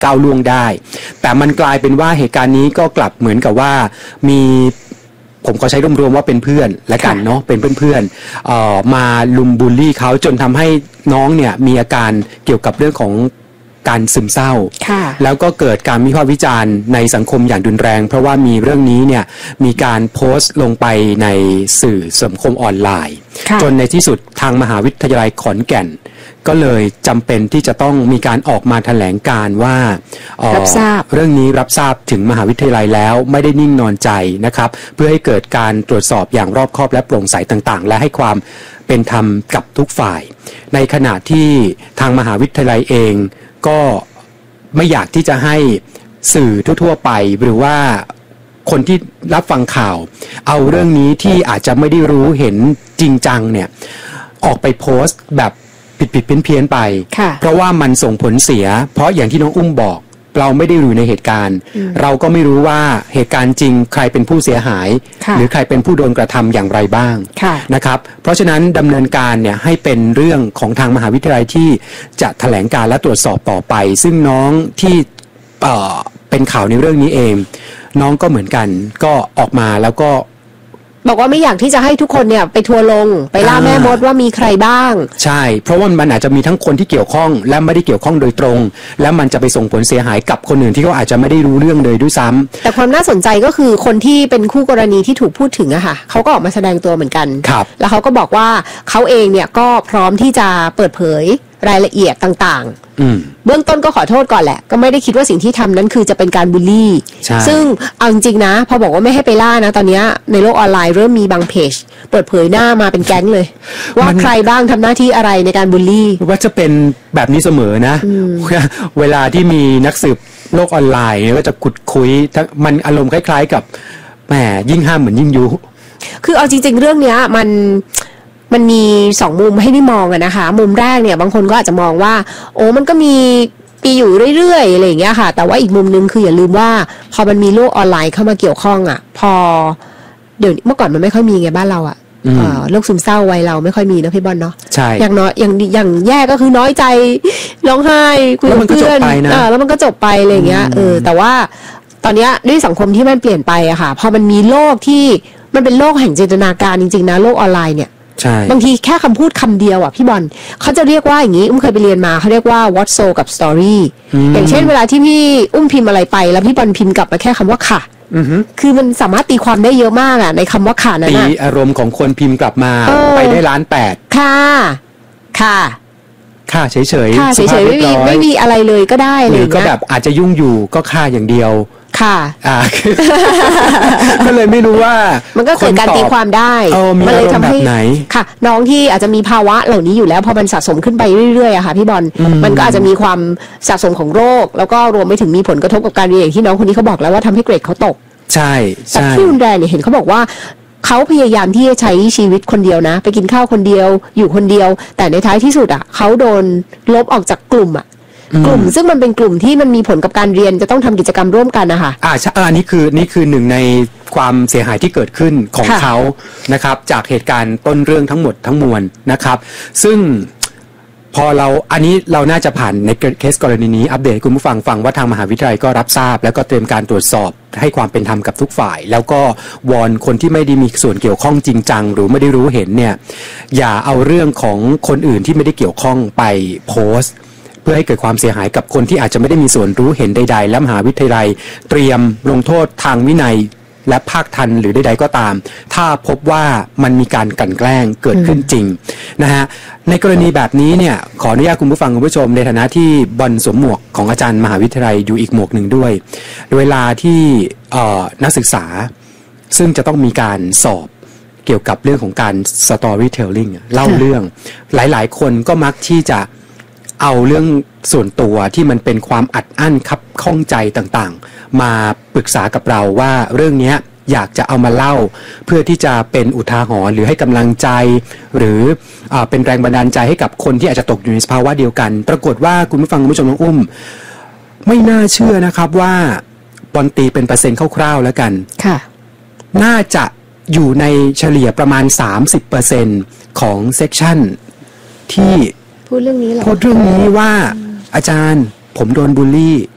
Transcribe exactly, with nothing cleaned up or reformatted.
ก้าวล่วงได้แต่มันกลายเป็นว่าเหตุการณ์นี้ก็กลับเหมือนกับว่ามีผมก็ใช้รวมๆว่าเป็นเพื่อนและกันเนาะเป็นเพื่อนๆเอ่อมาลุมบูลลี่เขาจนทำให้น้องเนี่ยมีอาการเกี่ยวกับเรื่องของการซึมเศร้าแล้วก็เกิดการวิพากษ์วิจารณ์ในสังคมอย่างรุนแรงเพราะว่ามีเรื่องนี้เนี่ยมีการโพสต์ลงไปในสื่อสังคมออนไลน์จนในที่สุดทางมหาวิทยาลัยขอนแก่นก็เลยจำเป็นที่จะต้องมีการออกมาแถลงการว่ารับทราบเรื่องนี้รับทราบถึงมหาวิทยาลัยแล้วไม่ได้นิ่งนอนใจนะครับเพื่อให้เกิดการตรวจสอบอย่างรอบคอบและโปร่งใสต่างๆและให้ความเป็นธรรมกับทุกฝ่ายในขณะที่ทางมหาวิทยาลัยเองก็ไม่อยากที่จะให้สื่อทั่วๆไปหรือว่าคนที่รับฟังข่าวเอาเรื่องนี้ที่อาจจะไม่ได้รู้เห็นจริงจังเนี่ยออกไปโพสต์แบบผิดๆเพี้ยนๆไปเพราะว่ามันส่งผลเสียเพราะอย่างที่น้องอุ้มบอกเราไม่ได้อยู่ในเหตุการณ์เราก็ไม่รู้ว่าเหตุการณ์จริงใครเป็นผู้เสียหายหรือใครเป็นผู้โดนกระทำอย่างไรบ้างนะครับเพราะฉะนั้นดำเนินการเนี่ยให้เป็นเรื่องของทางมหาวิทยาลัยที่จะแถลงการและตรวจสอบต่อไปซึ่งน้องที่เอ่อเป็นข่าวในเรื่องนี้เองน้องก็เหมือนกันก็ออกมาแล้วก็บอกว่าไม่อยากที่จะให้ทุกคนเนี่ยไปทัวร์ลงไปล่าแม่มดว่ามีใครบ้างใช่เพราะว่ามันอาจจะมีทั้งคนที่เกี่ยวข้องและไม่ได้เกี่ยวข้องโดยตรงและมันจะไปส่งผลเสียหายกับคนอื่นที่เขาอาจจะไม่ได้รู้เรื่องเลยด้วยซ้ำแต่ความน่าสนใจก็คือคนที่เป็นคู่กรณีที่ถูกพูดถึงอะค่ะเขาก็ออกมาแสดงตัวเหมือนกันแล้วเขาก็บอกว่าเขาเองเนี่ยก็พร้อมที่จะเปิดเผยรายละเอียดต่างๆเบื้องต้นก็ขอโทษก่อนแหละก็ไม่ได้คิดว่าสิ่งที่ทำนั้นคือจะเป็นการบูลลี่ซึ่งเอาจริงๆนะพอบอกว่าไม่ให้ไปล่านะตอนนี้ในโลกออนไลน์เริ่มมีบางเพจเปิดเผยหน้ามาเป็นแก๊งเลยว่าใครบ้างทำหน้าที่อะไรในการบูลลี่ว่าจะเป็นแบบนี้เสมอนะเวลาที่มีนักสืบโลกออนไลน์ก็จะขุดคุยมันอารมณ์คล้ายๆกับแหมยิ่งห้ามเหมือนยิ่งยุคือเอาจริงๆเรื่องนี้มันมันมีสองมุมให้ได้มองอะนะคะมุมแรกเนี่ยบางคนก็อาจจะมองว่าโอ้มันก็มีปีอยู่เรื่อยๆอะไรอย่างเงี้ยค่ะแต่ว่าอีกมุมนึงคืออย่าลืมว่าพอมันมีโลกออนไลน์เข้ามาเกี่ยวข้องอะพอเดี๋ยวเมื่อก่อนมันไม่ค่อยมีไงบ้านเราอะโรคซึมเศร้าวัยเราไม่ค่อยมีนะพี่บอลเนาะใช่อย่างน้อยอย่างอย่างแย่ก็คือน้อยใจร้องไห้คุยกับเพื่อนแล้วมันก็จบไปอะไรอย่างเงี้ยเออแต่ว่าตอนนี้ด้วยสังคมที่มันเปลี่ยนไปอะค่ะพอมันมีโลกที่มันเป็นโลกแห่งจินตนาการจริงๆนะโลกออนไลน์เนี่ยบางทีแค่คำพูดคำเดียวอ่ะพี่บอลเขาจะเรียกว่าอย่างนี้อุ้มเคยไปเรียนมาเขาเรียกว่า what so กับ story อย่างเช่นเวลาที่พี่อุ้มพิมพ์อะไรไปแล้วพี่บอลพิมพ์กลับมาแค่คำว่าค่ะคือมันสามารถตีความได้เยอะมากอ่ะในคำว่าค่ะนั้นตีอารมณ์ของคนพิมพ์กลับมาไปได้ล้านแปดค่ะค่ะค่ะเฉยเฉยค่ะเฉยเฉยไม่มีไม่มีอะไรเลยก็ได้หรือก็แบบอาจจะยุ่งอยู่ก็ค่ะอย่างเดียวค่ะอ่าก็เลยไม่รู้ว่ามันก็เกิดการตีความได้มันเลยทำให้ค่ะน้องที่อาจจะมีภาวะเหล่านี้อยู่แล้วพอมันสะสมขึ้นไปเรื่อยๆอะค่ะพี่บอลมันก็อาจจะมีความสะสมของโรคแล้วก็รวมไปถึงมีผลกระทบกับการเรียนอย่างที่น้องคนนี้เขาบอกแล้วว่าทำให้เกรดเขาตกใช่แต่ที่รุนแรงเนี่ยเห็นเขาบอกว่าเขาพยายามที่จะใช้ชีวิตคนเดียวนะไปกินข้าวคนเดียวอยู่คนเดียวแต่ในท้ายที่สุดอะเขาโดนลบออกจากกลุ่มอะกลุ่มซึ่งมันเป็นกลุ่มที่มันมีผลกับการเรียนจะต้องทำกิจกรรมร่วมกันนะคะอ่าใช่อันนี้คือนี่คือหนึ่งในความเสียหายที่เกิดขึ้นของเขานะครับจากเหตุการณ์ต้นเรื่องทั้งหมดทั้งมวลนะครับซึ่งพอเราอันนี้เราน่าจะผ่านในเคสกรณีนี้อัปเดตให้คุณผู้ฟังฟังว่าทางมหาวิทยาลัยก็รับทราบแล้วก็เตรียมการตรวจสอบให้ความเป็นธรรมกับทุกฝ่ายแล้วก็วอนคนที่ไม่ได้มีส่วนเกี่ยวข้องจริงจังหรือไม่ได้รู้เห็นเนี่ยอย่าเอาเรื่องของคนอื่นที่ไม่ได้เกี่ยวข้องไปโพสต์เพื่อให้เกิดความเสียหายกับคนที่อาจจะไม่ได้มีส่วนรู้เห็นใดๆและมหาวิทยาลัยเตรียมลงโทษทางวินัยและภาคทันหรือใดๆก็ตามถ้าพบว่ามันมีการกลั่นแกล้งเกิดขึ้นจริงนะฮะในกรณีแบบนี้เนี่ยขออนุญาตคุณผู้ฟังคุณผู้ชมในฐานะที่บอลสวมหมวกของอาจารย์มหาวิทยาลัยอยู่อีกหมวกหนึ่งด้วยเวลาที่นักศึกษาซึ่งจะต้องมีการสอบเกี่ยวกับเรื่องของการ storytelling เล่าเรื่องหลายๆคนก็มักที่จะเอาเรื่องส่วนตัวที่มันเป็นความอัดอั้นคับข้องใจต่างๆมาปรึกษากับเราว่าเรื่องนี้อยากจะเอามาเล่าเพื่อที่จะเป็นอุทาหรณ์หรือให้กำลังใจหรืออ่าเป็นแรงบันดาลใจให้กับคนที่อาจจะตกอยู่ในสภาวะเดียวกันปรากฏว่าคุณผู้ฟังคุณผู้ชมน้องอุ้มไม่น่าเชื่อนะครับว่าบอลตีเป็นเปอร์เซ็นต์คร่าวๆแล้วกันค่ะน่าจะอยู่ในเฉลี่ยประมาณ สามสิบเปอร์เซ็นต์ ของเซกชันที่พูดเรื่องนี้หรอพูดเรื่องนี้ว่าอาจารย์ผมโดนบูลลี่